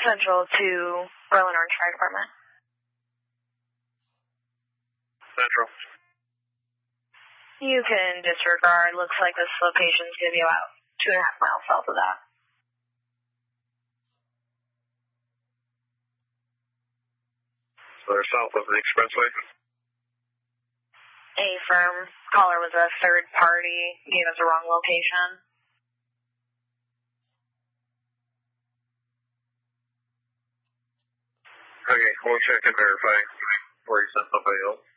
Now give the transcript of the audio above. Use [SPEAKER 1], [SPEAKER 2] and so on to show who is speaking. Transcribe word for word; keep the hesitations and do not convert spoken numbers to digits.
[SPEAKER 1] Central to Berlin Orange Fire Department.
[SPEAKER 2] Central.
[SPEAKER 1] You can disregard. Looks like this location's going to be about two and a half miles south of that.
[SPEAKER 2] So they're south of the expressway?
[SPEAKER 1] A firm. Caller was a third party. Gave us a wrong location.
[SPEAKER 2] Okay, we'll check and verify before you send somebody else.